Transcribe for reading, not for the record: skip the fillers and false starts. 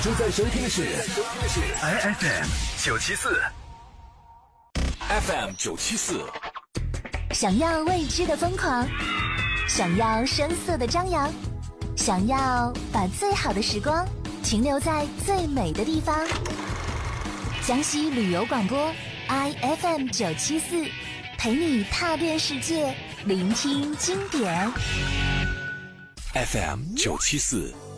正在收听的是 IFM 974 FM 974。 想要未知的疯狂，想要声色的张扬，想要把最好的时光停留在最美的地方。江西旅游广播 IFM 974，陪你踏遍世界，聆听经典。 FM 974